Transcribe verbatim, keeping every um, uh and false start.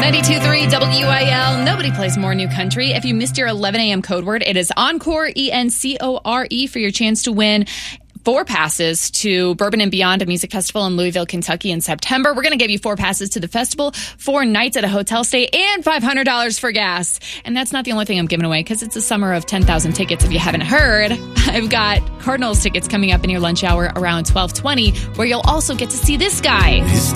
ninety-two point three W I L. Nobody plays more new country. If you missed your eleven a.m. code word, it is Encore, E N C O R E, for your chance to win four passes to Bourbon and Beyond, a music festival in Louisville, Kentucky in September. We're going to give you four passes to the festival, four nights at a hotel stay, and five hundred dollars for gas. And that's not the only thing I'm giving away, because it's a summer of ten thousand tickets. If you haven't heard, I've got Cardinals tickets coming up in your lunch hour around twelve twenty, where you'll also get to see this guy.